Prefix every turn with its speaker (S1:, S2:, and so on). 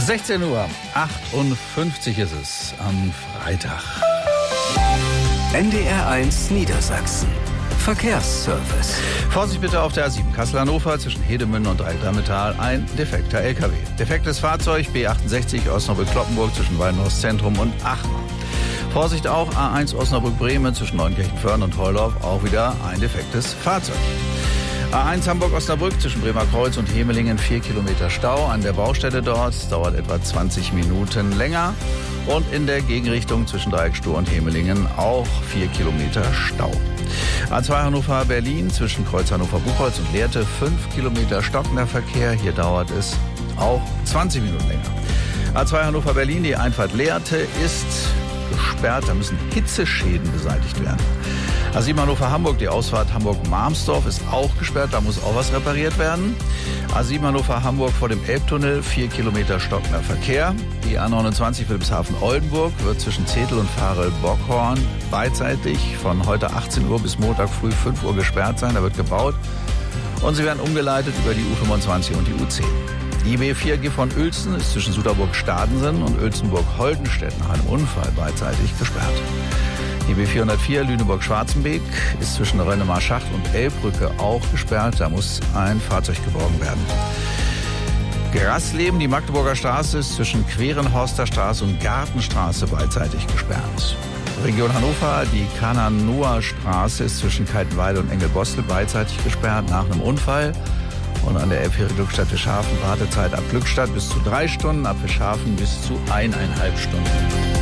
S1: 16:58 Uhr ist es am Freitag.
S2: NDR1 Niedersachsen. Verkehrsservice.
S1: Vorsicht bitte auf der A7 Kassel-Hannover zwischen Hedemünde und Dreieckdammetal ein defekter LKW. Defektes Fahrzeug B68 Osnabrück-Kloppenburg zwischen Weidenhorst-Zentrum und Aachen. Vorsicht auch A1 Osnabrück-Bremen zwischen Neunkirchen-Föhren und Heudorf, auch wieder ein defektes Fahrzeug. A1 Hamburg-Osnabrück zwischen Bremer Kreuz und Hemelingen 4 Kilometer Stau an der Baustelle dort. Es dauert etwa 20 Minuten länger. Und in der Gegenrichtung zwischen Dreieckstuhr und Hemelingen auch 4 Kilometer Stau. A2 Hannover-Berlin zwischen Kreuz Hannover-Buchholz und Lehrte 5 Kilometer stockender Verkehr. Hier dauert es auch 20 Minuten länger. A2 Hannover-Berlin, die Einfahrt Lehrte ist gesperrt. Da müssen Hitzeschäden beseitigt werden. A7 Hannover-Hamburg, die Ausfahrt Hamburg-Marmsdorf ist auch gesperrt, da muss auch was repariert werden. A7 Hannover-Hamburg vor dem Elbtunnel, 4 Kilometer stockender Verkehr. Die A29 Wilhelmshaven-Oldenburg wird zwischen Zetel und Varel-Bockhorn beidseitig von heute 18 Uhr bis Montag früh 5 Uhr gesperrt sein, da wird gebaut. Und sie werden umgeleitet über die U25 und die U10. Die B4G von Uelzen ist zwischen Suderburg-Stadensen und Uelzenburg-Holdenstedt nach einem Unfall beidseitig gesperrt. Die B404 Lüneburg-Schwarzenbeek ist zwischen Rönnemar-Schacht und Elbbrücke auch gesperrt. Da muss ein Fahrzeug geborgen werden. Grasleben, die Magdeburger Straße ist zwischen Querenhorster Straße und Gartenstraße beidseitig gesperrt. Region Hannover, die Kananoer Straße ist zwischen Kaltenweide und Engelbostel beidseitig gesperrt nach einem Unfall. Und an der Elbfähre Glückstadt Fischhafen Wartezeit ab Glückstadt bis zu 3 Stunden, ab Fischhafen bis zu 1,5 Stunden.